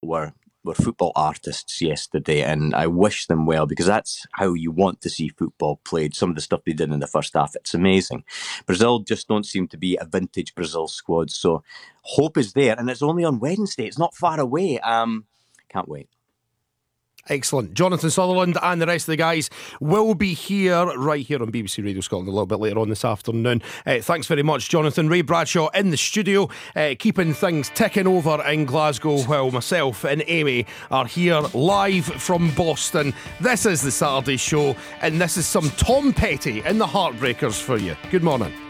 were football artists yesterday, and I wish them well, because that's how you want to see football played. Some of the stuff they did in the first half, it's amazing. Brazil just don't seem to be a vintage Brazil squad, so hope is there, and it's only on Wednesday. It's not far away. Can't wait. Excellent. Jonathan Sutherland and the rest of the guys will be here right here on BBC Radio Scotland a little bit later on this afternoon. Thanks very much, Jonathan. Ray Bradshaw in the studio, keeping things ticking over in Glasgow, while myself and Amy are here live from Boston. This is the Saturday Show, and this is some Tom Petty and the Heartbreakers for you. Good morning.